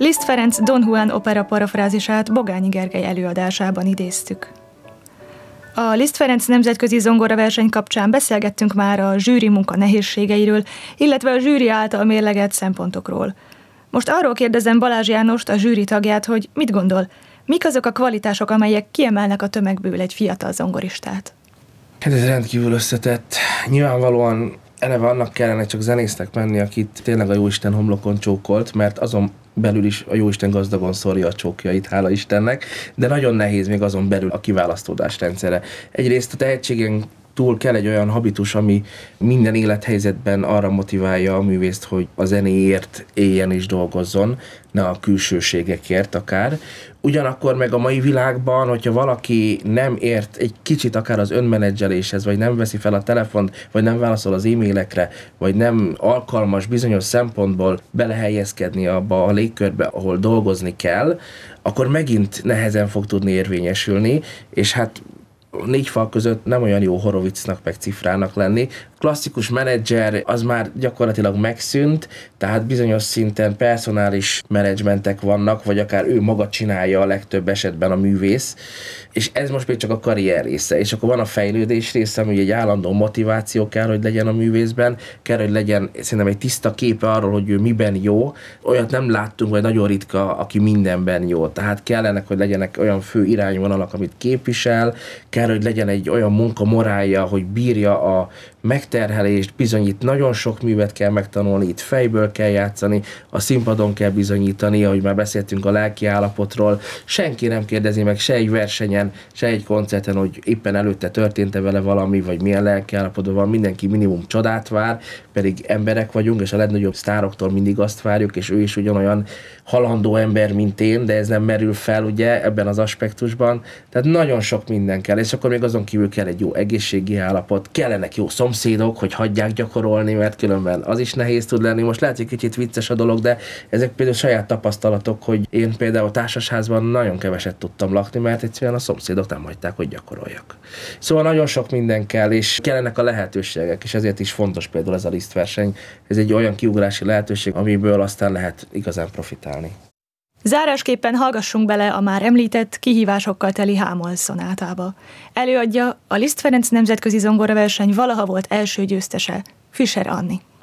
Liszt Ferenc Don Juan opera parafrázisát Bogányi Gergely előadásában idéztük. A Liszt Ferenc nemzetközi zongoraverseny kapcsán beszélgettünk már a zsűri munka nehézségeiről, illetve a zsűri által mérlegelt szempontokról. Most arról kérdezem Balázs Jánost, a zsűri tagját, hogy mit gondol, mik azok a kvalitások, amelyek kiemelnek a tömegből egy fiatal zongoristát? Hát ez rendkívül összetett. Nyilvánvalóan eleve annak kellene csak zenésznek menni, akit tényleg a Jóisten homlokon csókolt, mert azon belül is a Jóisten gazdagon szórja a csókjait, hála Istennek, de nagyon nehéz még azon belül a kiválasztódás rendszere. Egyrészt a tehetségen túl kell egy olyan habitus, ami minden élethelyzetben arra motiválja a művészt, hogy a zenéért éljen és dolgozzon, ne a külsőségekért akár. Ugyanakkor meg a mai világban, hogyha valaki nem ért egy kicsit akár az önmenedzseléshez, vagy nem veszi fel a telefont, vagy nem válaszol az e-mailekre, vagy nem alkalmas bizonyos szempontból belehelyezkedni abba a légkörbe, ahol dolgozni kell, akkor megint nehezen fog tudni érvényesülni, és hát 4 fal között nem olyan jó Horowitznak meg Cifrának lenni. Klasszikus menedzser az már gyakorlatilag megszűnt, tehát bizonyos szinten personális menedzsmentek vannak, vagy akár ő maga csinálja a legtöbb esetben a művész, és ez most még csak a karrier része, és akkor van a fejlődés része, ami egy állandó motiváció kell, hogy legyen a művészben, kell, hogy legyen szerintem egy tiszta képe arról, hogy ő miben jó. Olyat nem láttunk, vagy nagyon ritka, aki mindenben jó. Tehát kellenek, hogy legyenek olyan fő irányvonalak, amit képvisel, kell, hogy legyen egy olyan munkamorálja, hogy bírja a megterhelést, bizonyít nagyon sok művet kell megtanulni, itt fejből kell játszani, a színpadon kell bizonyítani, ahogy már beszéltünk a lelki állapotról. Senki nem kérdezi meg se egy versenyen, se egy koncerten, hogy éppen előtte történt-e vele valami, vagy milyen lelki állapotban van. Mindenki minimum csodát vár, pedig emberek vagyunk, és a legnagyobb sztároktól mindig azt várjuk, és ő is ugyanolyan halandó ember, mint én, de ez nem merül fel ugye ebben az aspektusban. Tehát nagyon sok minden kell, és akkor még azon kívül kell egy jó egészségi állapot, kellenek jó szomszédok, hogy hagyják gyakorolni, mert különben az is nehéz tud lenni. Most lehet, hogy kicsit vicces a dolog, de ezek például saját tapasztalatok, hogy én például társasházban nagyon keveset tudtam lakni, mert egyszerűen a szomszédok nem hagyták, hogy gyakoroljak. Szóval nagyon sok minden kell, és kellenek a lehetőségek, és ezért is fontos például ez a Liszt verseny. Ez egy olyan kiugrási lehetőség, amiből aztán lehet igazán profitálni. Zárásképpen hallgassunk bele a már említett kihívásokkal teli Hámol szonátába. Előadja a Liszt Ferenc nemzetközi zongoraverseny valaha volt első győztese, Fischer Anni.